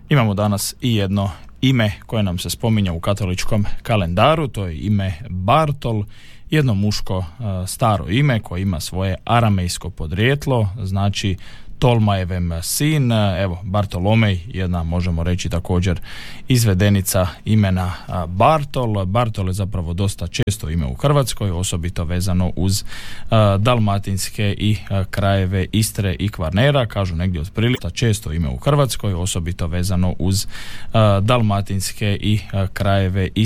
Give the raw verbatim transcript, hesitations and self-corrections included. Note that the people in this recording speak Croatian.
Imamo danas i jedno ime koje nam se spominje u katoličkom kalendaru, to je ime Bartol, jedno muško staro ime koje ima svoje aramejsko podrijetlo, znači Tolmajevem sin. Evo, Bartolomej, jedna možemo reći također izvedenica imena Bartol. Bartol je zapravo dosta često ime u Hrvatskoj, osobito vezano uz uh, dalmatinske i uh, krajeve Istre i Kvarnera, kažu negdje otprilike često ime u Hrvatskoj, osobito vezano uz uh, dalmatinske i uh, krajeve Istre